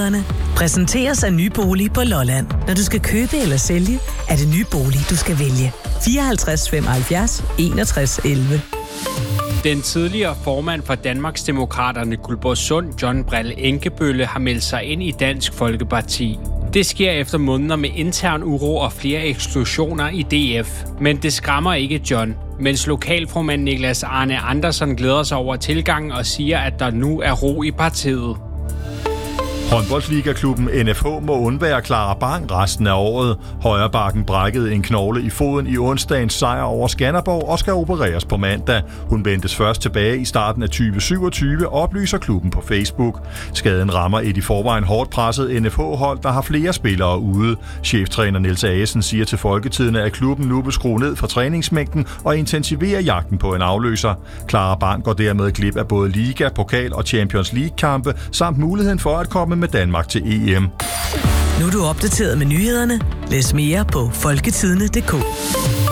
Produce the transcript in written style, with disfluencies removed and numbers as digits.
nyhederne. Præsenteres af Nybolig på Lolland. Når du skal købe eller sælge, er det Nybolig, du skal vælge. 54 75 61 11. Den tidligere formand for Danmarksdemokraterne Guldborgsund, John Brille Enkebølle, har meldt sig ind i Dansk Folkeparti. Det sker efter måneder med intern uro og flere eksklusioner i DF. Men det skræmmer ikke John, mens lokalformand Niklas Arne Andersen glæder sig over tilgangen og siger, at der nu er ro i partiet. Håndboldligaklubben NFH må undvære Clara Bang resten af året. Højrebakken brækkede en knogle i foden i onsdagens sejr over Skanderborg og skal opereres på mandag. Hun ventes først tilbage i starten af 2027, oplyser klubben på Facebook. Skaden rammer et i forvejen hårdt presset NFH-hold, der har flere spillere ude. Cheftræner Niels Agesen siger til Folketidende, at klubben nu vil skrue ned for træningsmængden og intensivere jagten på en afløser. Clara Bang går dermed glip af både Liga, Pokal og Champions League-kampe, samt muligheden for at komme med Danmark til EM. Nu er du opdateret med nyhederne. Læs mere på folketidende.dk.